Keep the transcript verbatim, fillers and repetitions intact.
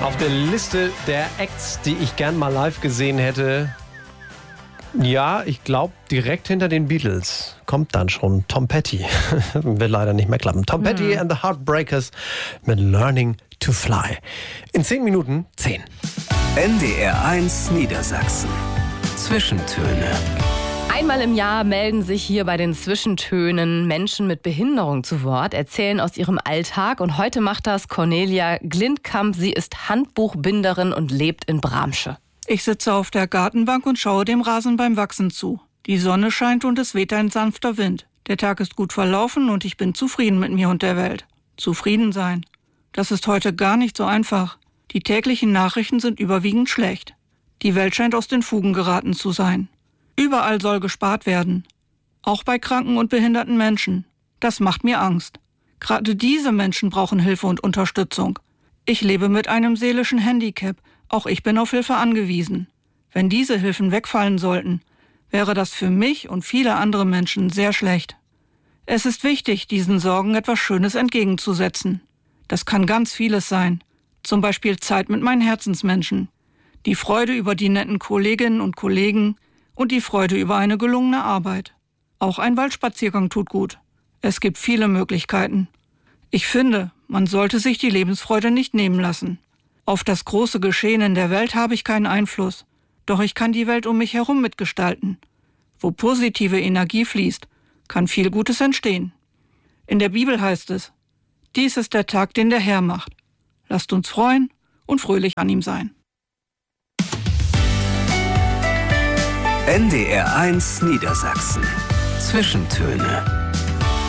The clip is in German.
Auf der Liste der Acts, die ich gern mal live gesehen hätte, ja, ich glaube, direkt hinter den Beatles kommt dann schon Tom Petty. Wird leider nicht mehr klappen. Tom Petty and the Heartbreakers mit Learning to Fly. In zehn Minuten zehn. N D R eins Niedersachsen. Zwischentöne. Einmal im Jahr melden sich hier bei den Zwischentönen Menschen mit Behinderung zu Wort, erzählen aus ihrem Alltag. Und heute macht das Cornelia Glindkamp. Sie ist Handbuchbinderin und lebt in Bramsche. Ich sitze auf der Gartenbank und schaue dem Rasen beim Wachsen zu. Die Sonne scheint und es weht ein sanfter Wind. Der Tag ist gut verlaufen und ich bin zufrieden mit mir und der Welt. Zufrieden sein. Das ist heute gar nicht so einfach. Die täglichen Nachrichten sind überwiegend schlecht. Die Welt scheint aus den Fugen geraten zu sein. Überall soll gespart werden. Auch bei kranken und behinderten Menschen. Das macht mir Angst. Gerade diese Menschen brauchen Hilfe und Unterstützung. Ich lebe mit einem seelischen Handicap. Auch ich bin auf Hilfe angewiesen. Wenn diese Hilfen wegfallen sollten, wäre das für mich und viele andere Menschen sehr schlecht. Es ist wichtig, diesen Sorgen etwas Schönes entgegenzusetzen. Das kann ganz vieles sein. Zum Beispiel Zeit mit meinen Herzensmenschen. Die Freude über die netten Kolleginnen und Kollegen und die Freude über eine gelungene Arbeit. Auch ein Waldspaziergang tut gut. Es gibt viele Möglichkeiten. Ich finde, man sollte sich die Lebensfreude nicht nehmen lassen. Auf das große Geschehen in der Welt habe ich keinen Einfluss. Doch ich kann die Welt um mich herum mitgestalten. Wo positive Energie fließt, kann viel Gutes entstehen. In der Bibel heißt es, dies ist der Tag, den der Herr macht. Lasst uns freuen und fröhlich an ihm sein. N D R eins Niedersachsen. Zwischentöne.